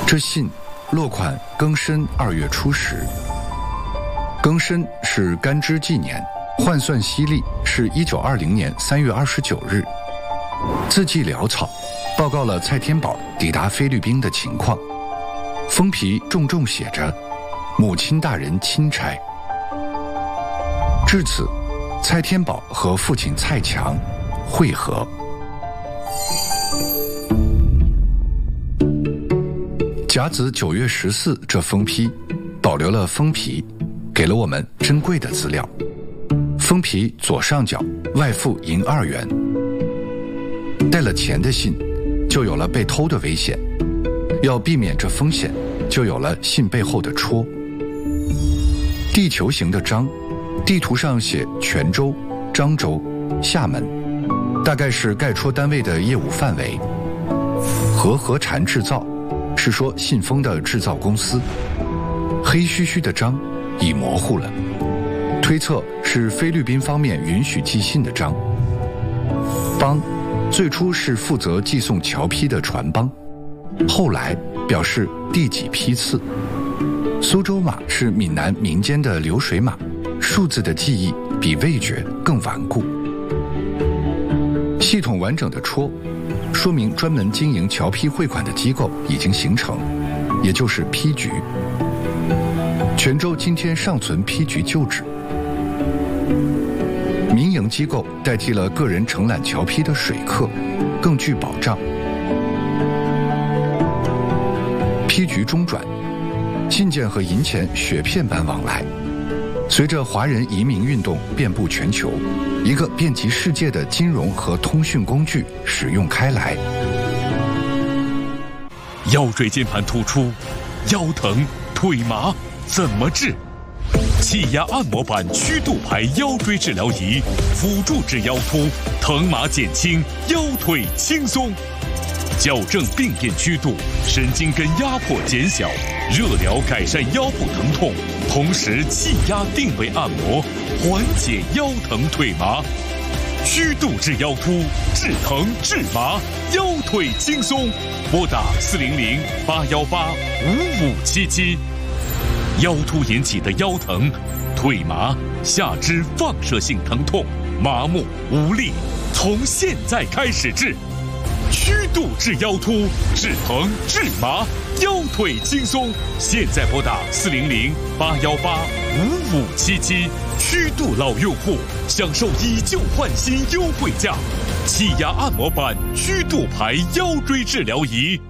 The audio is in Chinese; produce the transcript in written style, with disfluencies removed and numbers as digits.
这信落款庚申2月初10。庚申是干支纪年，换算西历是1920年3月29日。字迹潦草，报告了蔡天宝抵达菲律宾的情况。封皮重重写着“母亲大人钦差”。至此，蔡天宝和父亲蔡强会合。甲子9月14这封批保留了封皮，给了我们珍贵的资料。封皮左上角外附银2元，带了钱的信就有了被偷的危险，要避免这风险，就有了信背后的戳。地球形的章，地图上写泉州、漳州、厦门，大概是盖戳单位的业务范围。和禅制造是说信封的制造公司。黑须须的章已模糊了，推测是菲律宾方面允许寄信的章。帮最初是负责寄送侨批的船帮，后来表示第几批次。苏州马是闽南民间的流水马，数字的记忆比味觉更顽固。系统完整的戳，说明专门经营侨批汇款的机构已经形成，也就是批局。泉州今天尚存批局旧址。民营机构代替了个人承揽侨批的水客，更具保障。批局中转，信件和银钱雪片般往来。随着华人移民运动遍布全球，一个遍及世界的金融和通讯工具使用开来。 腰椎间盘突出、腰疼、腿麻怎么治？气压按摩板曲度牌腰椎治疗仪，辅助治腰突，疼麻减轻，腰腿轻松。矫正病变曲度，神经根压迫减小，热疗改善腰部疼痛，同时气压定位按摩，缓解腰疼腿麻。曲度治腰突，治疼治麻，腰腿轻松。拨打400-818-5577。腰突引起的腰疼、腿麻、下肢放射性疼痛、麻木无力，从现在开始治。曲度治腰突，治疼治麻，腰腿轻松。现在拨打400-818-5577。曲度老用户享受以旧换新优惠价，气压按摩板曲度牌腰椎治疗仪。